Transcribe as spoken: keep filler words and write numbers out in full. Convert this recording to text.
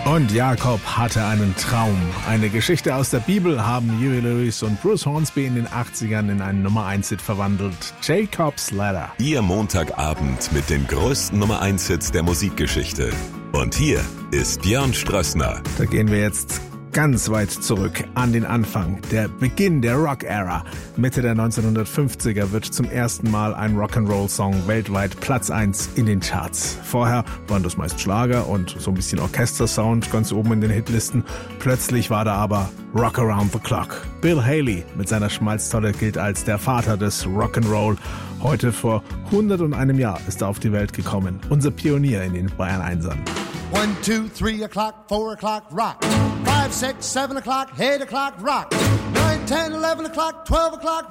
Und Jakob hatte einen Traum. Eine Geschichte aus der Bibel haben Huey Lewis und Bruce Hornsby in den achtzigern in einen Nummer eins Hit verwandelt. Jacob's Ladder. Ihr Montagabend mit den größten Nummer eins Hits der Musikgeschichte. Und hier ist Björn Strössner. Da gehen wir jetzt ganz weit zurück an den Anfang, der Beginn der Rock-Ära. Mitte der neunzehnhundertfünfziger wird zum ersten Mal ein Rock'n'Roll-Song weltweit Platz eins in den Charts. Vorher waren das meist Schlager und so ein bisschen Orchestersound ganz oben in den Hitlisten. Plötzlich war da aber Rock Around the Clock. Bill Haley mit seiner Schmalztolle gilt als der Vater des Rock'n'Roll. Heute vor hunderteinem Jahr ist er auf die Welt gekommen. Unser Pionier in den Bayern-Einsern. One, two, three o'clock, four o'clock, rock. Five, six, seven o'clock, eight o'clock, rock. Nine, ten, eleven o'clock, twelve o'clock,